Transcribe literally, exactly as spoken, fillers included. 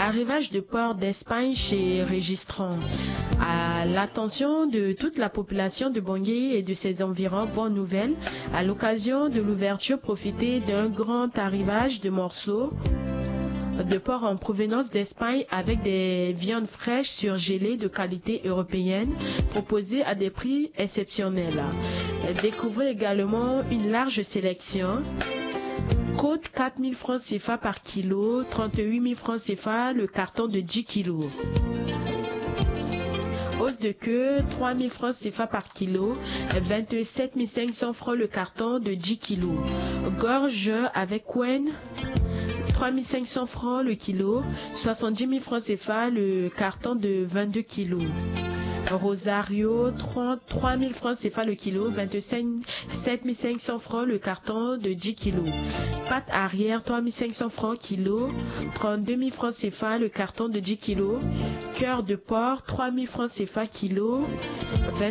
Arrivage de porc d'Espagne chez Registrant. À l'attention de toute la population de Bangui et de ses environs, bonne nouvelle, à l'occasion de l'ouverture, profitez d'un grand arrivage de morceaux de porc en provenance d'Espagne avec des viandes fraîches surgelées de qualité européenne proposées à des prix exceptionnels. Découvrez également une large sélection. Côte quatre mille francs C F A par kilo, trente-huit mille francs C F A le carton de dix kilos. Os de queue, trois mille francs C F A par kilo, vingt-sept mille cinq cents francs le carton de dix kilos. Gorge avec couenne, trois mille cinq cents francs le kilo, soixante-dix mille francs C F A le carton de vingt-deux kilos. Rosario, trente-trois mille francs C F A le kilo, vingt-sept mille cinq cents francs le carton de dix kilos. Pâte arrière, trois mille cinq cents francs kilo, trente-deux mille francs C F A le carton de dix kilos. Cœur de porc, trois mille francs C F A kilo,